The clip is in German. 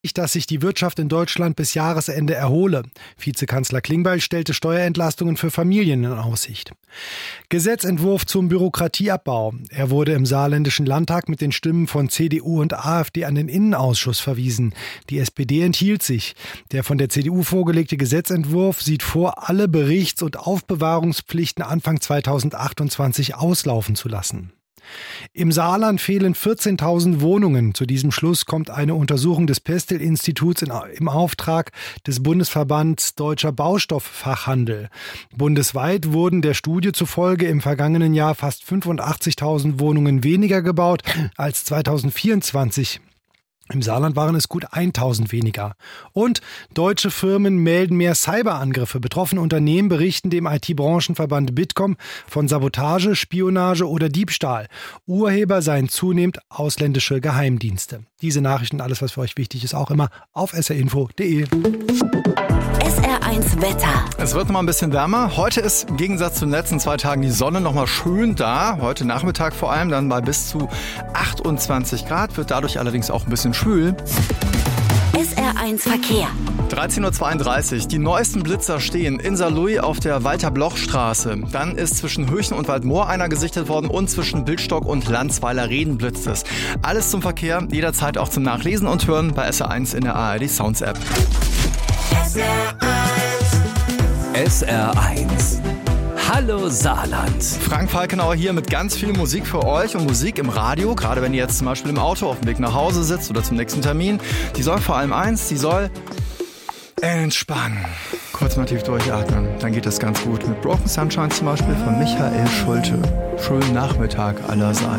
dass sich die Wirtschaft in Deutschland bis Jahresende erhole. Vizekanzler Klingbeil stellte Steuerentlastungen für Familien in Aussicht. Gesetzentwurf zum Bürokratieabbau. Er wurde im Saarländischen Landtag mit den Stimmen von CDU und AfD an den Innenausschuss verwiesen. Die SPD enthielt sich. Der von der CDU vorgelegte Gesetzentwurf sieht vor, alle Berichts- und Aufbewahrungspflichten Anfang 2028 auslaufen zu lassen. Im Saarland fehlen 14.000 Wohnungen. Zu diesem Schluss kommt eine Untersuchung des Pestel-Instituts im Auftrag des Bundesverbands Deutscher Baustofffachhandel. Bundesweit wurden der Studie zufolge im vergangenen Jahr fast 85.000 Wohnungen weniger gebaut als 2024. Im Saarland waren es gut 1.000 weniger. Und deutsche Firmen melden mehr Cyberangriffe. Betroffene Unternehmen berichten dem IT-Branchenverband Bitkom von Sabotage, Spionage oder Diebstahl. Urheber seien zunehmend ausländische Geheimdienste. Diese Nachrichten und alles, was für euch wichtig ist, auch immer auf srinfo.de. SR1 Wetter. Es wird noch mal ein bisschen wärmer. Heute ist im Gegensatz zu den letzten 2 Tagen die Sonne noch mal schön da. Heute Nachmittag vor allem dann bei bis zu 28 Grad. Wird dadurch allerdings auch ein bisschen schwül. SR1 Verkehr. 13.32 Uhr. Die neuesten Blitzer stehen in Saarlouis auf der Walter-Bloch-Straße. Dann ist zwischen Höchen und Waldmoor einer gesichtet worden und zwischen Bildstock und Landsweiler Reden blitzt es. Alles zum Verkehr, jederzeit auch zum Nachlesen und Hören bei SR1 in der ARD Sounds App. SR1. Hallo Saarland. Frank Falkenauer hier mit ganz viel Musik für euch und Musik im Radio, gerade wenn ihr jetzt zum Beispiel im Auto auf dem Weg nach Hause sitzt oder zum nächsten Termin. Die soll vor allem eins, die soll entspannen. Kurz mal tief durchatmen, dann geht das ganz gut. Mit Broken Sunshine zum Beispiel von Michael Schulte. Schönen Nachmittag allerseits.